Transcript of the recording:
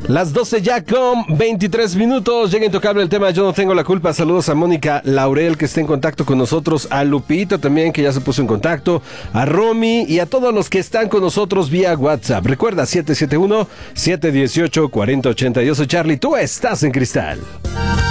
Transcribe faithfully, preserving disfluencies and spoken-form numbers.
Las doce ya con veintitrés minutos. Llega Intocable el tema Yo no tengo la culpa. Saludos a Mónica Laurel, que está en contacto con nosotros, a Lupito también, que ya se puso en contacto, a Romy y a todos los que están con nosotros vía WhatsApp. Recuerda, siete siete uno, siete uno ocho, cuatro cero ocho. Yo soy Charlie, tú estás en Cristal.